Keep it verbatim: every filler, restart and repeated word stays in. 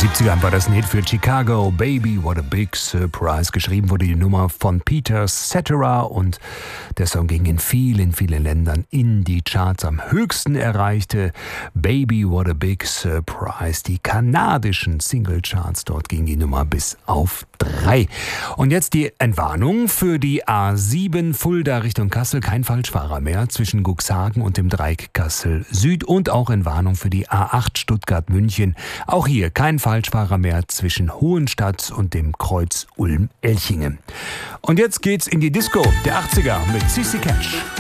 siebzigern war das ein Hit für Chicago, Baby, What a Big Surprise. Geschrieben wurde die Nummer von Peter Cetera und der Song ging in vielen, vielen Ländern in die Charts. Am höchsten erreichte Baby, What a Big Surprise die kanadischen Singlecharts. Dort ging die Nummer bis auf drei. Und jetzt die Entwarnung für die A sieben Fulda Richtung Kassel. Kein Falschfahrer mehr zwischen Cuxhaven und dem Dreieck Kassel Süd und auch Entwarnung für die A acht Stuttgart München. Auch hier kein Falschfahrer mehr zwischen Hohenstadt und dem Kreuz Ulm-Elchingen. Und jetzt geht's in die Disco der achtziger mit C C Catch.